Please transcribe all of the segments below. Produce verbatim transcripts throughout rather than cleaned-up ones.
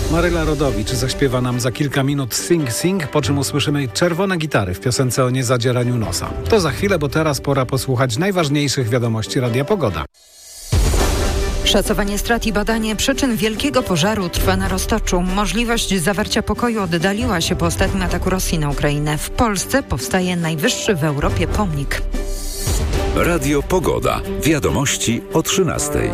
Maryla Rodowicz zaśpiewa nam za kilka minut Sing Sing, po czym usłyszymy czerwone gitary w piosence o niezadzieraniu nosa. To za chwilę, bo teraz pora posłuchać najważniejszych wiadomości Radia Pogoda. Szacowanie strat i badanie przyczyn wielkiego pożaru trwa na roztoczu. Możliwość zawarcia pokoju oddaliła się po ostatnim ataku Rosji na Ukrainę. W Polsce powstaje najwyższy w Europie pomnik. Radio Pogoda. Wiadomości o trzynastej.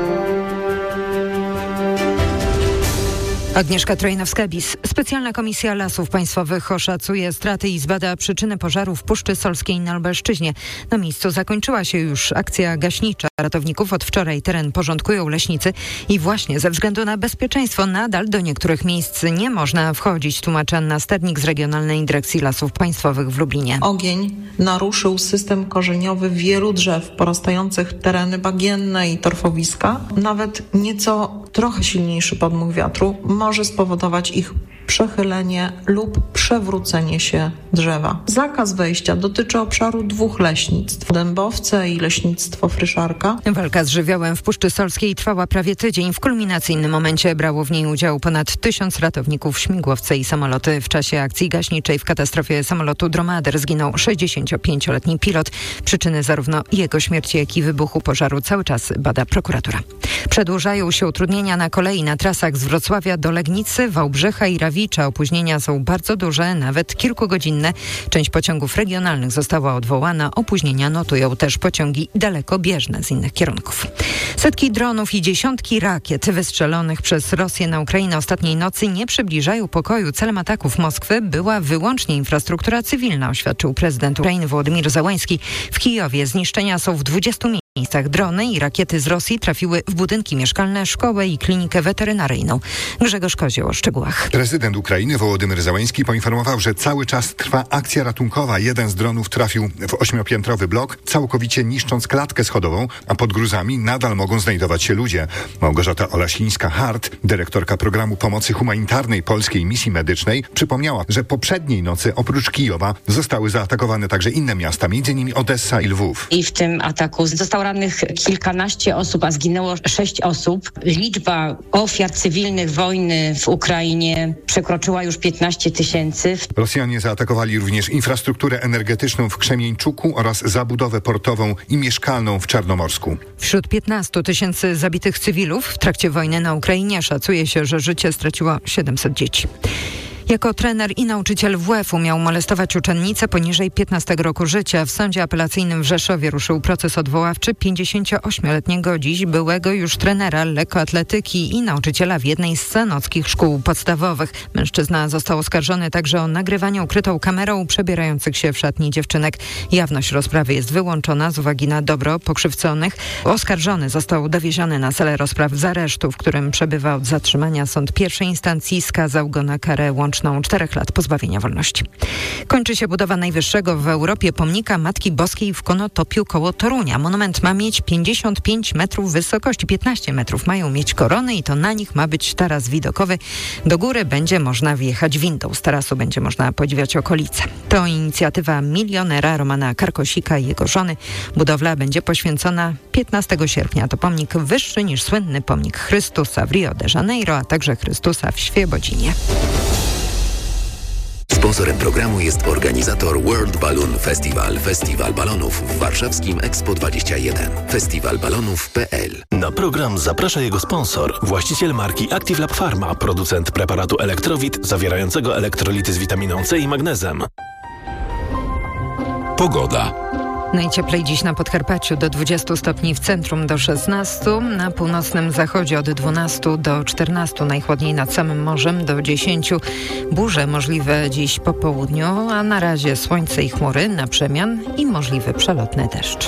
Agnieszka Trojnowska-Bis. Specjalna Komisja Lasów Państwowych oszacuje straty i zbada przyczyny pożaru w Puszczy Solskiej na Lubelszczyźnie. Na miejscu zakończyła się już akcja gaśnicza. Ratowników od wczoraj teren porządkują leśnicy i właśnie ze względu na bezpieczeństwo nadal do niektórych miejsc nie można wchodzić, tłumaczy Anna Sternik z Regionalnej Dyrekcji Lasów Państwowych w Lublinie. Ogień naruszył system korzeniowy wielu drzew porastających tereny bagienne i torfowiska. Nawet nieco trochę silniejszy podmuch wiatru może spowodować ich przechylenie lub przewrócenie się drzewa. Zakaz wejścia dotyczy obszaru dwóch leśnictw, Dębowce i leśnictwo Fryszarka. Walka z żywiołem w Puszczy Solskiej trwała prawie tydzień. W kulminacyjnym momencie brało w niej udział ponad tysiąc ratowników, śmigłowce i samoloty. W czasie akcji gaśniczej w katastrofie samolotu Dromader zginął sześćdziesięciopięcioletni pilot. Przyczyny zarówno jego śmierci, jak i wybuchu pożaru cały czas bada prokuratura. Przedłużają się utrudnienia na kolei na trasach z Wrocławia do Legnicy, Wałbrzycha i Rawicza. Opóźnienia są bardzo duże, nawet kilkugodzinne. Część pociągów regionalnych została odwołana. Opóźnienia notują też pociągi dalekobieżne z innych kierunków. Setki dronów i dziesiątki rakiet wystrzelonych przez Rosję na Ukrainę ostatniej nocy nie przybliżają pokoju. Celem ataków Moskwy była wyłącznie infrastruktura cywilna, oświadczył prezydent Ukrainy Wołodymyr Zełański. W Kijowie zniszczenia są w dwudziestu miejscach. Drony i rakiety z Rosji trafiły w budynki mieszkalne, szkołę i klinikę weterynaryjną. Grzegorz Kozioł o szczegółach. Prezydent Ukrainy Wołodymyr Zełański poinformował, że cały czas trwa akcja ratunkowa. Jeden z dronów trafił w ośmiopiętrowy blok, całkowicie niszcząc klatkę schodową, a pod gruzami nadal mogą znajdować się ludzie. Małgorzata Olasińska-Hart, dyrektorka programu pomocy humanitarnej Polskiej Misji Medycznej, przypomniała, że poprzedniej nocy oprócz Kijowa zostały zaatakowane także inne miasta, między innymi Odessa i Lwów. I w tym ataku zostało rannych kilkanaście osób, a zginęło sześć osób. Liczba ofiar cywilnych wojny w Ukrainie przekroczyła już piętnaście tysięcy. Rosjanie zaatakowali również infrastrukturę energetyczną w Krzemieńczuku oraz zabudowę portową i mieszkalną w Czarnomorsku. Wśród piętnastu tysięcy zabitych cywilów w trakcie wojny na Ukrainie szacuje się, że życie straciło siedemset dzieci. Jako trener i nauczyciel W F u miał molestować uczennicę poniżej piętnastego roku życia. W sądzie apelacyjnym w Rzeszowie ruszył proces odwoławczy pięćdziesięcioośmioletniego dziś byłego już trenera lekkoatletyki i nauczyciela w jednej z sanockich szkół podstawowych. Mężczyzna został oskarżony także o nagrywanie ukrytą kamerą przebierających się w szatni dziewczynek. Jawność rozprawy jest wyłączona z uwagi na dobro pokrzywdzonych. Oskarżony został dowieziony na salę rozpraw z aresztu, w którym przebywa od zatrzymania. Sąd pierwszej instancji skazał go na karę łączną czterech lat pozbawienia wolności. Kończy się budowa najwyższego w Europie pomnika Matki Boskiej w Konotopiu koło Torunia. Monument ma mieć pięćdziesiąt pięć metrów wysokości, piętnaście metrów mają mieć korony i to na nich ma być taras widokowy. Do góry będzie można wjechać windą. Z tarasu będzie można podziwiać okolice. To inicjatywa milionera Romana Karkosika i jego żony. Budowla będzie poświęcona piętnastego sierpnia. To pomnik wyższy niż słynny pomnik Chrystusa w Rio de Janeiro, a także Chrystusa w Świebodzinie. Sponsorem programu jest organizator World Balloon Festival. Festiwal balonów w warszawskim Expo dwadzieścia jeden. festiwal balonów kropka p l. Na program zaprasza jego sponsor, właściciel marki Active Lab Pharma, producent preparatu Elektrowit zawierającego elektrolity z witaminą C i magnezem. Pogoda. Najcieplej dziś na Podkarpaciu do dwudziestu stopni, w centrum do szesnastu, na północnym zachodzie od dwunastu do czternastu, najchłodniej nad samym morzem do dziesięciu. Burze możliwe dziś po południu, a na razie słońce i chmury na przemian i możliwy przelotny deszcz.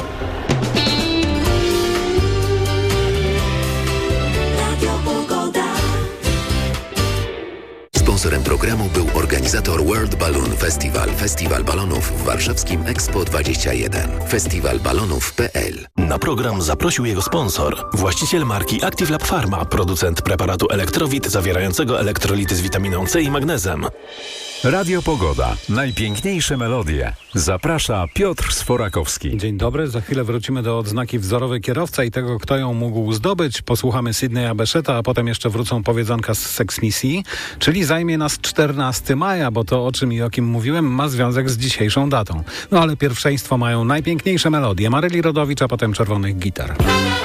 Sponsorem programu był organizator World Balloon Festival. Festiwal balonów w warszawskim Expo dwadzieścia jeden. festiwal balonów kropka p l. Na program zaprosił jego sponsor, właściciel marki Active Lab Pharma, producent preparatu Elektrowit zawierającego elektrolity z witaminą C i magnezem. Radio Pogoda. Najpiękniejsze melodie. Zaprasza Piotr Sforakowski. Dzień dobry. Za chwilę wrócimy do odznaki wzorowy kierowca i tego, kto ją mógł zdobyć. Posłuchamy Sydneya Besheta, a potem jeszcze wrócą powiedzonka z Sex Me See, czyli zajmie nas czternastego maja, bo to, o czym i o kim mówiłem, ma związek z dzisiejszą datą. No ale pierwszeństwo mają najpiękniejsze melodie. Maryli Rodowicz, a potem Czerwonych Gitar.